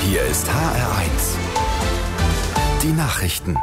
Hier ist HR1. Die Nachrichten.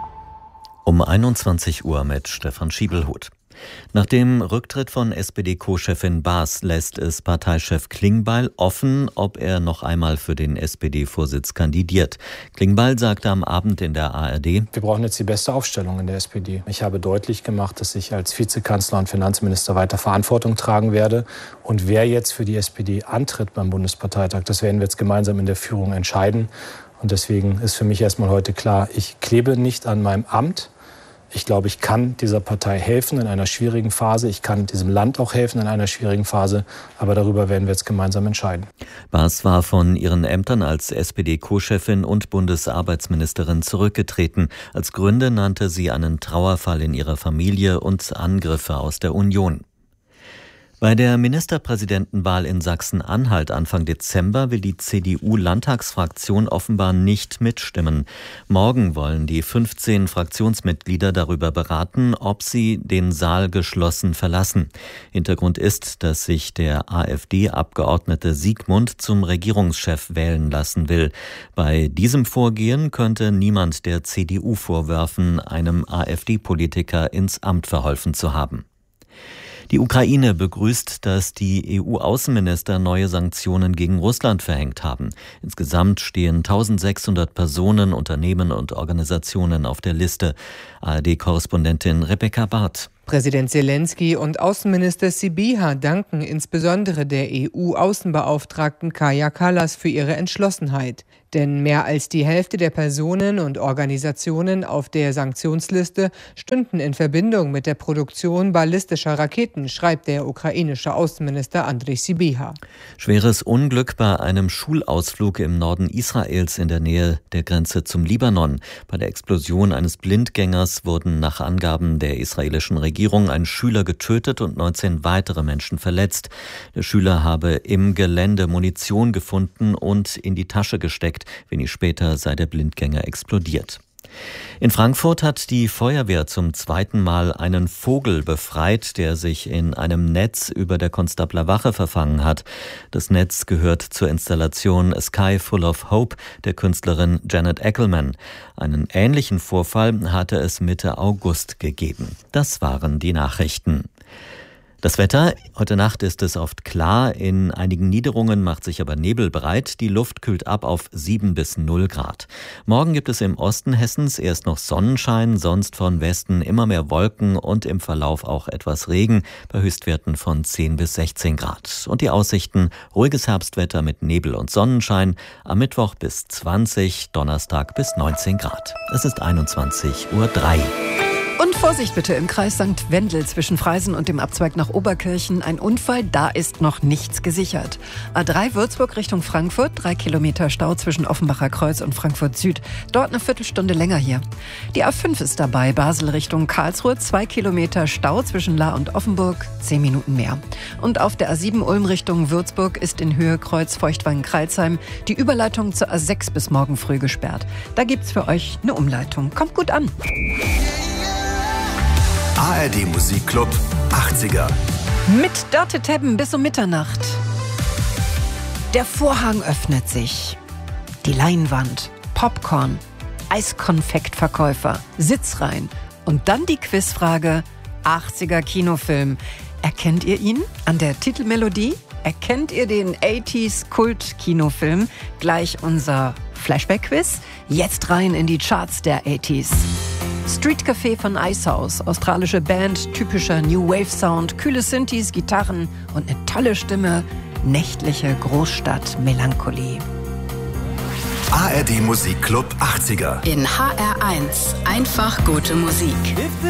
Um 21 Uhr mit Stefan Schiebelhuth. Nach dem Rücktritt von SPD-Co-Chefin Baas lässt es Parteichef Klingbeil offen, ob er noch einmal für den SPD-Vorsitz kandidiert. Klingbeil sagte am Abend in der ARD: Wir brauchen jetzt die beste Aufstellung in der SPD. Ich habe deutlich gemacht, dass ich als Vizekanzler und Finanzminister weiter Verantwortung tragen werde. Und wer jetzt für die SPD antritt beim Bundesparteitag, das werden wir jetzt gemeinsam in der Führung entscheiden. Und deswegen ist für mich erstmal heute klar, ich klebe nicht an meinem Amt. Ich glaube, ich kann dieser Partei helfen in einer schwierigen Phase. Ich kann diesem Land auch helfen in einer schwierigen Phase. Aber darüber werden wir jetzt gemeinsam entscheiden. Baas war von ihren Ämtern als SPD-Co-Chefin und Bundesarbeitsministerin zurückgetreten. Als Gründe nannte sie einen Trauerfall in ihrer Familie und Angriffe aus der Union. Bei der Ministerpräsidentenwahl in Sachsen-Anhalt Anfang Dezember will die CDU-Landtagsfraktion offenbar nicht mitstimmen. Morgen wollen die 15 Fraktionsmitglieder darüber beraten, ob sie den Saal geschlossen verlassen. Hintergrund ist, dass sich der AfD-Abgeordnete Siegmund zum Regierungschef wählen lassen will. Bei diesem Vorgehen könnte niemand der CDU vorwerfen, einem AfD-Politiker ins Amt verholfen zu haben. Die Ukraine begrüßt, dass die EU-Außenminister neue Sanktionen gegen Russland verhängt haben. Insgesamt stehen 1600 Personen, Unternehmen und Organisationen auf der Liste. ARD-Korrespondentin Rebecca Barth. Präsident Zelensky und Außenminister Sybiha danken insbesondere der EU-Außenbeauftragten Kaja Kallas für ihre Entschlossenheit. Denn mehr als die Hälfte der Personen und Organisationen auf der Sanktionsliste stünden in Verbindung mit der Produktion ballistischer Raketen, schreibt der ukrainische Außenminister Andrei Sybiha. Schweres Unglück bei einem Schulausflug im Norden Israels in der Nähe der Grenze zum Libanon. Bei der Explosion eines Blindgängers wurden nach Angaben der israelischen Regierung ein Schüler getötet und 19 weitere Menschen verletzt. Der Schüler habe im Gelände Munition gefunden und in die Tasche gesteckt. Wenig später sei der Blindgänger explodiert. In Frankfurt hat die Feuerwehr zum zweiten Mal einen Vogel befreit, der sich in einem Netz über der Konstabler Wache verfangen hat. Das Netz gehört zur Installation A Sky Full of Hope der Künstlerin Janet Eckelman. Einen ähnlichen Vorfall hatte es Mitte August gegeben. Das waren die Nachrichten. Das Wetter: Heute Nacht ist es oft klar, in einigen Niederungen macht sich aber Nebel breit. Die Luft kühlt ab auf 7 bis 0 Grad. Morgen gibt es im Osten Hessens erst noch Sonnenschein, sonst von Westen immer mehr Wolken und im Verlauf auch etwas Regen bei Höchstwerten von 10 bis 16 Grad. Und die Aussichten: ruhiges Herbstwetter mit Nebel und Sonnenschein, am Mittwoch bis 20, Donnerstag bis 19 Grad. Es ist 21:03 Uhr. Und Vorsicht bitte im Kreis St. Wendel zwischen Freisen und dem Abzweig nach Oberkirchen. Ein Unfall, da ist noch nichts gesichert. A3 Würzburg Richtung Frankfurt, 3 Kilometer Stau zwischen Offenbacher Kreuz und Frankfurt Süd. Dort eine Viertelstunde länger hier. Die A5 ist dabei, Basel Richtung Karlsruhe, 2 Kilometer Stau zwischen Lahr und Offenburg, 10 Minuten mehr. Und auf der A7 Ulm Richtung Würzburg ist in Höhe Kreuz Feuchtwangen-Kralsheim die Überleitung zur A6 bis morgen früh gesperrt. Da gibt's für euch eine Umleitung. Kommt gut an. ARD Musikclub 80er. Mit Dörte Tebben bis um Mitternacht. Der Vorhang öffnet sich. Die Leinwand, Popcorn, Eiskonfektverkäufer, Sitzreihen. Und dann die Quizfrage: 80er Kinofilm. Erkennt ihr ihn an der Titelmelodie? Erkennt ihr den 80s Kult-Kinofilm? Gleich unser Flashback-Quiz. Jetzt rein in die Charts der 80s. Street Café von Icehouse, australische Band, typischer New Wave Sound, kühle Synthes, Gitarren und eine tolle Stimme, nächtliche Großstadt-Melancholie. ARD Musikclub 80er. In HR1 einfach gute Musik.